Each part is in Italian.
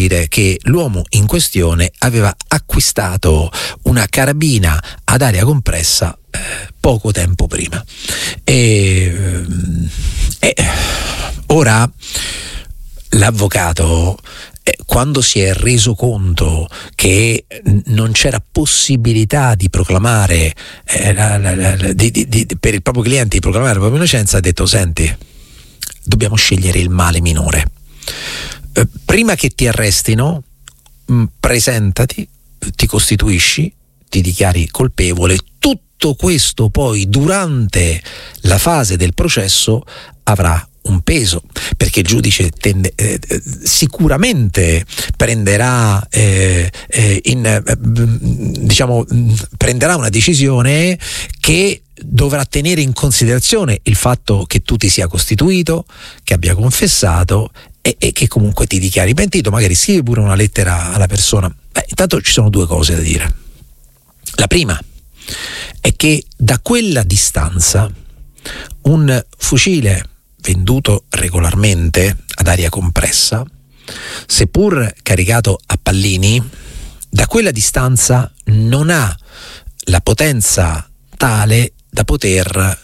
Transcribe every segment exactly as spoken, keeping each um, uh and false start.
dire che l'uomo in questione aveva acquistato una carabina ad aria compressa eh, poco tempo prima. E, e ora l'avvocato, eh, quando si è reso conto che non c'era possibilità di proclamare eh, la, la, la, di, di, di, per il proprio cliente di proclamare la propria innocenza, ha detto: senti, dobbiamo scegliere il male minore. Eh, prima che ti arrestino, mh, presentati, ti costituisci, ti dichiari colpevole. Tutto questo poi durante la fase del processo avrà un peso, perché il giudice tende, eh, sicuramente prenderà eh, eh, in, eh, diciamo prenderà una decisione che dovrà tenere in considerazione il fatto che tu ti sia costituito, che abbia confessato e, e che comunque ti dichiari pentito. Magari scrivi pure una lettera alla persona. Beh, intanto ci sono due cose da dire. La prima è che da quella distanza un fucile venduto regolarmente ad aria compressa, seppur caricato a pallini, da quella distanza non ha la potenza tale da poter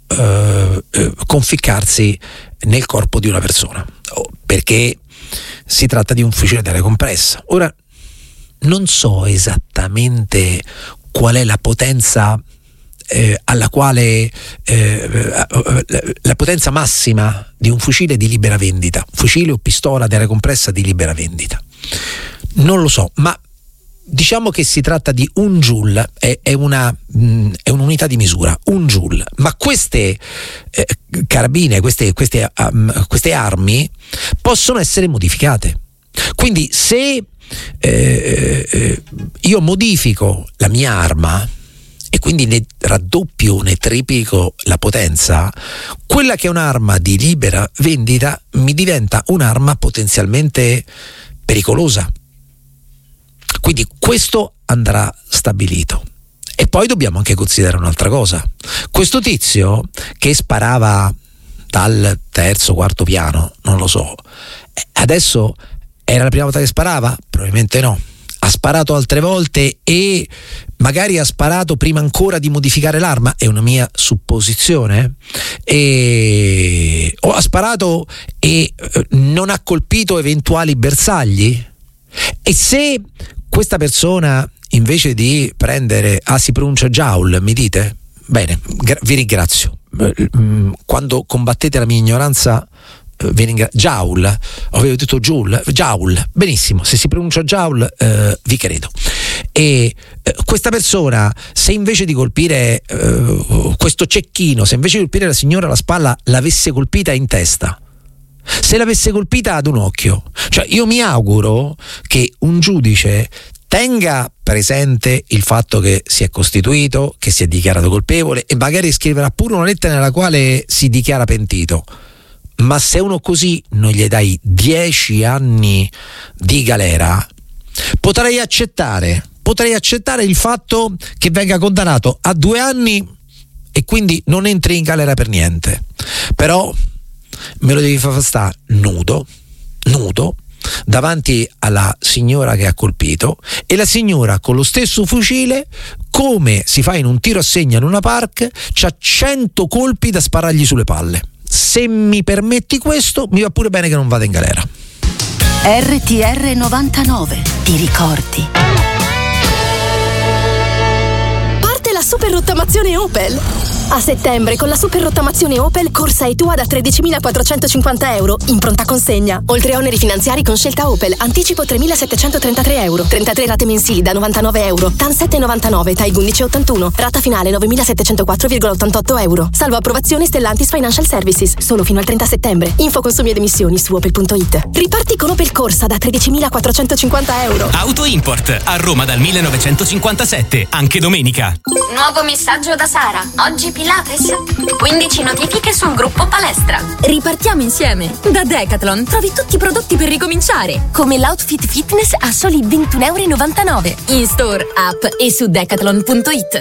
eh, eh, conficcarsi nel corpo di una persona, perché si tratta di un fucile ad aria compressa. Ora, non so esattamente qual è la potenza Eh, alla quale eh, la potenza massima di un fucile di libera vendita, fucile o pistola ad aria compressa di libera vendita, non lo so, ma diciamo che si tratta di un joule, è, è, una, mh, è un'unità di misura, un joule. Ma queste eh, carabine, queste, queste, um, queste armi possono essere modificate. Quindi se eh, eh, io modifico la mia arma e quindi ne raddoppio, ne triplico la potenza, quella che è un'arma di libera vendita mi diventa un'arma potenzialmente pericolosa. Quindi questo andrà stabilito. E poi dobbiamo anche considerare un'altra cosa. Questo tizio che sparava dal terzo, quarto piano, non lo so, adesso era la prima volta che sparava? Probabilmente no. Ha sparato altre volte e magari ha sparato prima ancora di modificare l'arma, è una mia supposizione, e o ha sparato e non ha colpito eventuali bersagli. E se questa persona, invece di prendere, ah si pronuncia Joule, mi dite? Bene, gra- vi ringrazio. Quando combattete la mia ignoranza, Joule, avevo detto Joule, Joule, benissimo, se si pronuncia Joule eh, vi credo. E eh, questa persona, se invece di colpire eh, questo cecchino, se invece di colpire la signora alla spalla l'avesse colpita in testa, se l'avesse colpita ad un occhio, cioè io mi auguro che un giudice tenga presente il fatto che si è costituito, che si è dichiarato colpevole e magari scriverà pure una lettera nella quale si dichiara pentito. Ma se uno così non gli dai dieci anni di galera, potrei accettare, potrei accettare il fatto che venga condannato a due anni e quindi non entri in galera per niente. Però me lo devi far stare nudo, nudo, davanti alla signora che ha colpito, e la signora con lo stesso fucile, come si fa in un tiro a segno in una park, c'ha cento colpi da sparargli sulle palle. Se mi permetti questo, mi va pure bene che non vada in galera. R T R novantanove, ti ricordi? Parte la super rottamazione Opel. A settembre con la super rottamazione Opel corsa e tua da tredicimilaquattrocentocinquanta euro in pronta consegna. Oltre a oneri finanziari con scelta Opel, anticipo tremilasettecentotrentatré euro, trentatré rate mensili da novantanove euro, T A N sette virgola novantanove, T A I undici virgola ottantuno, rata finale novemilasettecentoquattro virgola ottantotto euro. Salvo approvazione Stellantis Financial Services, solo fino al trenta settembre. Info consumi ed emissioni su opel punto it. Riparti con Opel Corsa da tredicimilaquattrocentocinquanta euro. Auto Import a Roma dal millenovecentocinquantasette, anche domenica. Nuovo messaggio da Sara. Oggi Pilates. quindici notifiche sul gruppo palestra. Ripartiamo insieme. Da Decathlon trovi tutti i prodotti per ricominciare, come l'outfit fitness a soli ventuno virgola novantanove euro. In store, app e su decathlon punto it.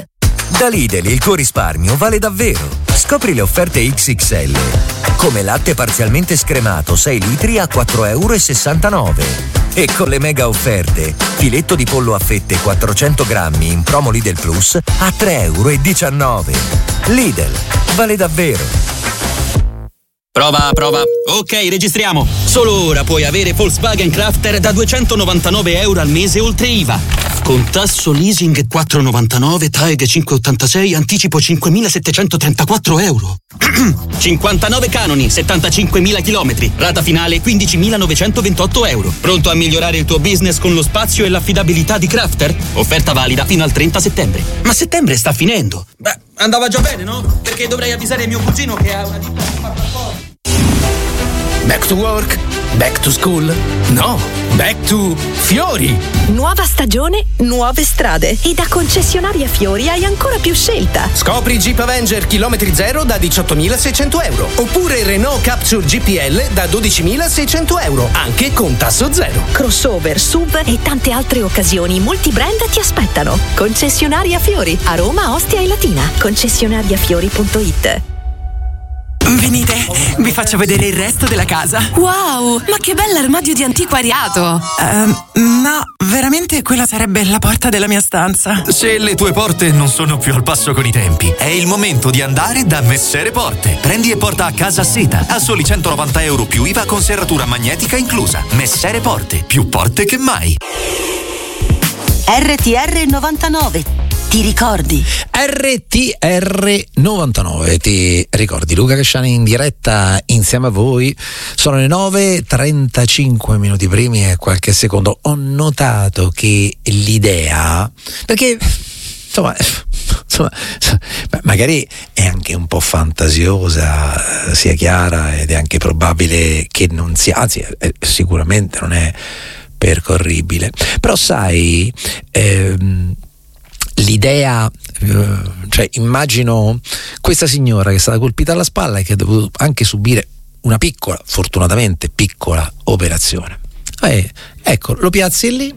Da Lidl il tuo risparmio vale davvero. Scopri le offerte X X L. Come latte parzialmente scremato sei litri a quattro virgola sessantanove euro. E con le mega offerte, filetto di pollo a fette quattrocento grammi in promo Lidl Plus a tre virgola diciannove euro. Lidl, vale davvero. Prova, prova. Ok, registriamo. Solo ora puoi avere Volkswagen Crafter da duecentonovantanove euro al mese oltre I V A. Con tasso leasing quattro virgola novantanove, T A E G cinque virgola ottantasei, anticipo cinquemilasettecentotrentaquattro euro. cinquantanove canoni, settantacinquemila chilometri, rata finale quindicimilanovecentoventotto euro. Pronto a migliorare il tuo business con lo spazio e l'affidabilità di Crafter? Offerta valida fino al trenta settembre. Ma settembre sta finendo. Beh, andava già bene, no? Perché dovrei avvisare mio cugino che ha una ditta che fa trasporti. Back to work? Back to school? No, back to Fiori! Nuova stagione, nuove strade. E da concessionaria Fiori hai ancora più scelta. Scopri il Jeep Avenger chilometri zero da diciottomilaseicento euro. Oppure il Renault Capture G P L da dodicimilaseicento euro, anche con tasso zero. Crossover, S U V e tante altre occasioni multibrand ti aspettano. Concessionaria Fiori, a Roma, Ostia e Latina. concessionariafiori punto it. Venite, vi faccio vedere il resto della casa. Wow, ma che bell'armadio di antiquariato. Uh, no, veramente quella sarebbe la porta della mia stanza. Se le tue porte non sono più al passo con i tempi, è il momento di andare da Messere Porte. Prendi e porta a casa seta a soli centonovanta euro più I V A con serratura magnetica inclusa. Messere Porte, più porte che mai. R T R novantanove. Ti ricordi? R T R novantanove, ti ricordi? Luca Casciani in diretta insieme a voi. Sono le nove e trentacinque minuti primi e qualche secondo. Ho notato che l'idea, perché insomma, insomma magari è anche un po' fantasiosa, sia chiara, ed è anche probabile che non sia, anzi eh, sicuramente non è percorribile, però sai, ehm, l'idea, cioè immagino questa signora che è stata colpita alla spalla e che ha dovuto anche subire una piccola, fortunatamente piccola operazione. Eh, ecco, lo piazzi lì,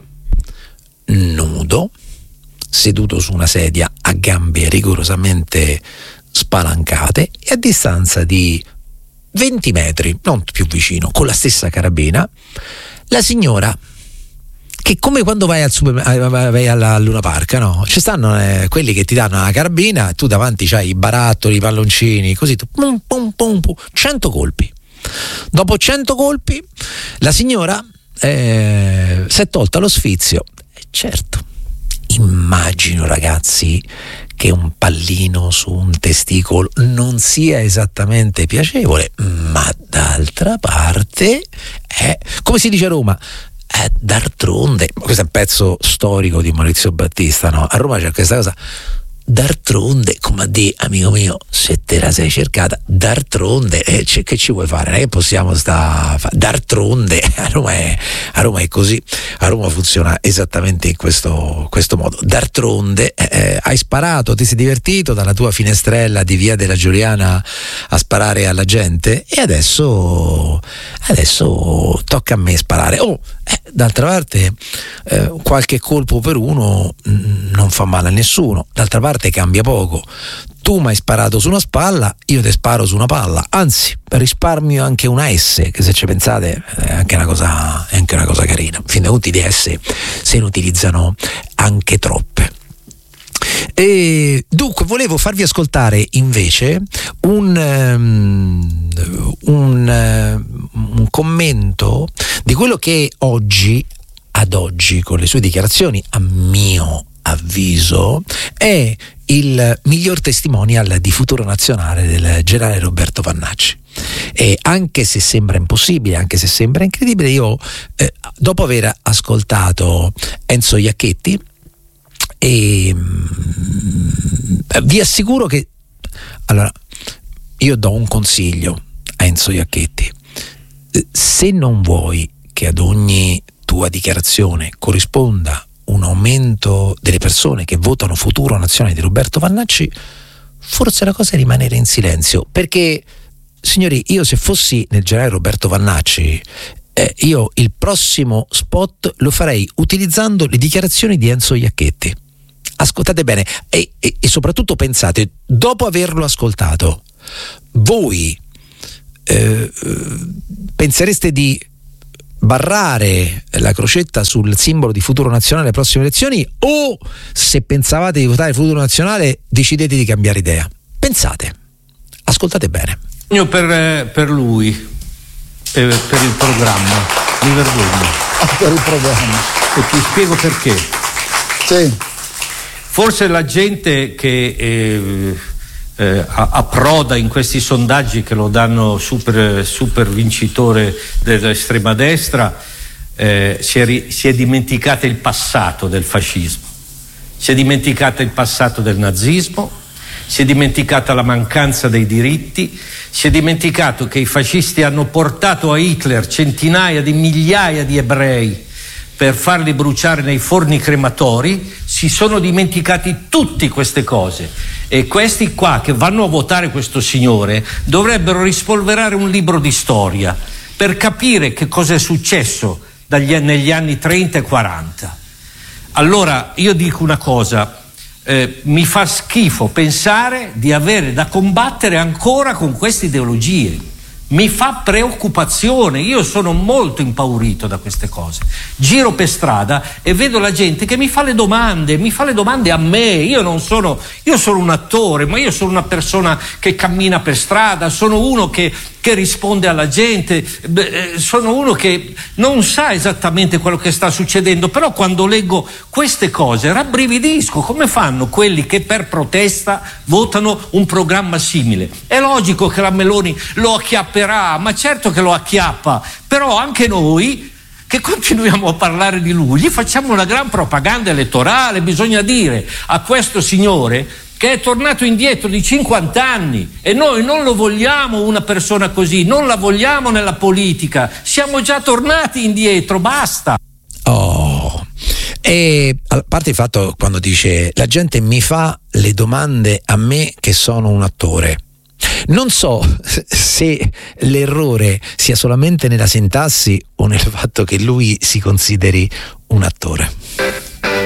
nudo, seduto su una sedia a gambe rigorosamente spalancate e a distanza di venti metri, non più vicino, con la stessa carabina, la signora, che come quando vai al super, vai alla Luna Park, no? Ci stanno eh, quelli che ti danno la carabina, tu davanti c'hai i barattoli, i palloncini, così tu pum, pum, pum, pum, cento colpi. Dopo cento colpi la signora eh, si è tolta lo sfizio. Eh, certo, immagino, ragazzi, che un pallino su un testicolo non sia esattamente piacevole, ma d'altra parte è, come si dice a Roma, Eh, d'altronde, questo è un pezzo storico di Maurizio Battista, no? A Roma c'è questa cosa, d'altronde, come a dire, amico mio, se te la sei cercata, d'altronde, eh, c- che ci vuoi fare? Non è che possiamo sta fa- d'altronde, a Roma è, a Roma è così, a Roma funziona esattamente in questo, questo modo. D'altronde, eh, hai sparato, ti sei divertito dalla tua finestrella di Via della Giuliana a sparare alla gente e adesso, adesso tocca a me sparare. Oh, eh, d'altra parte, eh, qualche colpo per uno mh, non fa male a nessuno, d'altra parte cambia poco. Tu mi hai sparato su una spalla, io ti sparo su una palla, anzi risparmio anche una S, che se ci pensate è anche una cosa, è anche una cosa carina. In fin dei conti di S se ne utilizzano anche troppe. E dunque volevo farvi ascoltare invece un, um, un, uh, un commento di quello che oggi, ad oggi, con le sue dichiarazioni, a mio avviso, è il miglior testimonial di futuro nazionale del generale Roberto Vannacci. E anche se sembra impossibile, anche se sembra incredibile, io eh, dopo aver ascoltato Enzo Iacchetti, e mh, vi assicuro che, allora, io do un consiglio a Enzo Iacchetti: se non vuoi che ad ogni tua dichiarazione corrisponda un aumento delle persone che votano futuro nazionale di Roberto Vannacci, forse la cosa è rimanere in silenzio, perché, signori, io se fossi nel generale Roberto Vannacci, eh, io il prossimo spot lo farei utilizzando le dichiarazioni di Enzo Iacchetti. ascoltate bene e, e, e soprattutto pensate, dopo averlo ascoltato, voi eh, pensereste di barrare la crocetta sul simbolo di Futuro Nazionale alle prossime elezioni, o se pensavate di votare Futuro Nazionale decidete di cambiare idea? Pensate, ascoltate bene. Io per, per lui, per, per il programma, mi vergogno. Ah, per il programma. E ti spiego perché. Sì. Forse la gente che eh, eh, approda in questi sondaggi che lo danno super, super vincitore dell'estrema destra eh, si, è ri, si è dimenticata il passato del fascismo, si è dimenticata il passato del nazismo, si è dimenticata la mancanza dei diritti, si è dimenticato che i fascisti hanno portato a Hitler centinaia di migliaia di ebrei per farli bruciare nei forni crematori. Si sono dimenticati tutte queste cose, e questi qua che vanno a votare questo signore dovrebbero rispolverare un libro di storia per capire che cosa è successo dagli, negli anni trenta e quaranta. Allora io dico una cosa, eh, mi fa schifo pensare di avere da combattere ancora con queste ideologie. Mi fa preoccupazione, io sono molto impaurito da queste cose. Giro per strada e vedo la gente che mi fa le domande, mi fa le domande a me. Io non sono, io sono un attore, ma io sono una persona che cammina per strada, sono uno che, che risponde alla gente, sono uno che non sa esattamente quello che sta succedendo, però quando leggo queste cose rabbrividisco. Come fanno quelli che per protesta votano un programma simile? È logico che la Meloni lo acchiapperà, ma certo che lo acchiappa, però anche noi che continuiamo a parlare di lui gli facciamo una gran propaganda elettorale. Bisogna dire a questo signore che è tornato indietro di cinquanta anni, e noi non lo vogliamo una persona così, non la vogliamo nella politica, siamo già tornati indietro, basta. Oh, e a parte il fatto quando dice la gente mi fa le domande a me che sono un attore, non so se l'errore sia solamente nella sintassi o nel fatto che lui si consideri un attore.